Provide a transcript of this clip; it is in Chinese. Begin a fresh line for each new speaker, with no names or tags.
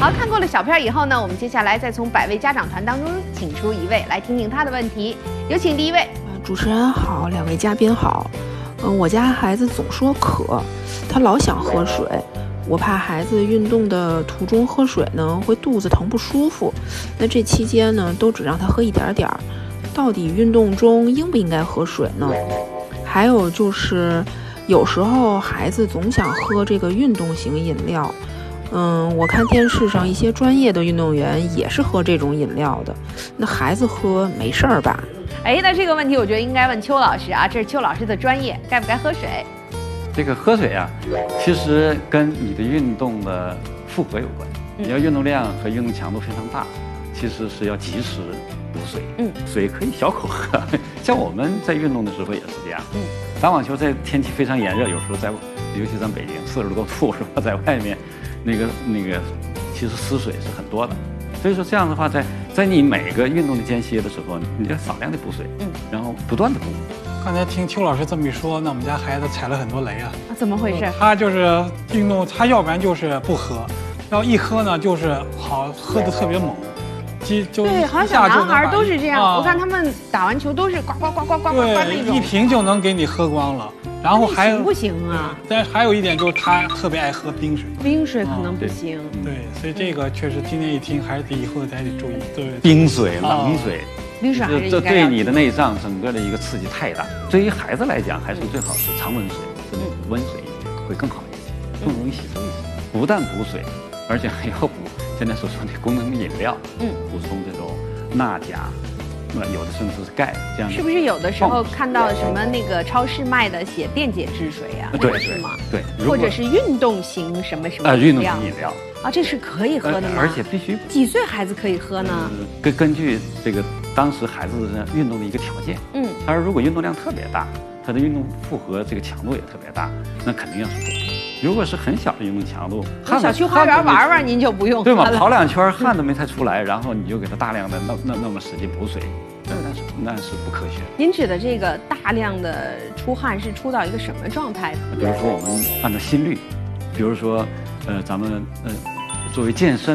好，看过了小片以后呢，我们接下来再从100位家长团当中请出1位来听听他的问题。有请第1位。
主持人好，2位嘉宾好。我家孩子总说渴，他老想喝水，我怕孩子运动的途中喝水呢会肚子疼不舒服。那这期间呢都只让他喝一点点儿，到底运动中应不应该喝水呢？还有就是有时候孩子总想喝这个运动型饮料。我看电视上一些专业的运动员也是喝这种饮料的，那孩子喝没事儿吧？
那这个问题我觉得应该问邱老师啊，这是邱老师的专业，该不该喝水？
这个喝水啊，其实跟你的运动的负荷有关。你要运动量和运动强度非常大，其实是要及时补水。水可以小口喝，像我们在运动的时候也是这样。打网球在天气非常炎热，有时候尤其在北京40多度是吧，在外面。那个，其实失水是很多的，所以说这样的话，在你每个运动的间歇的时候，你要少量的补水，然后不断的补。
刚才听邱老师这么一说，那我们家孩子踩了很多雷啊！
怎么回事？
他就是运动，他要不然就是不喝，要一喝呢就是喝的特别猛，
对，好像小男孩都是这样，我看他们打完球都是呱呱呱呱呱呱那种，
一瓶就能给你喝光了。然后还有
行不行啊？
但还有一点就是他特别爱喝冰水，
冰水可能不行。
对，所以这个确实今天一听，还是以后咱得注意。对，
冰水、冷水，
冰水还是
这对你的内脏整个的一个刺激太大。对于孩子来讲，还是最好是常温水，温水会更好一些，更容易吸收一些。不但补水，而且还要补现在所说的功能饮料，补充这种钠钾。有的甚至是钙，这样
是不是有的时候看到什么那个超市卖的写电解质水啊？
对，
是吗？
对，
或者是运动型什么什么
运动型饮料
啊，这是可以喝的吗？
而且必须
几岁孩子可以喝呢？
根据这个当时孩子的运动的一个条件，他如果运动量特别大，他的运动负荷这个强度也特别大，那肯定要是补。如果是很小的运动强度，
小区花园玩玩您就不用
对吗？跑2圈汗都没太出来，然后你就给他大量的那么使劲补水，那是不科学。
您指的这个大量的出汗是出到一个什么状态？
比如说我们按照心率，比如说咱们作为健身。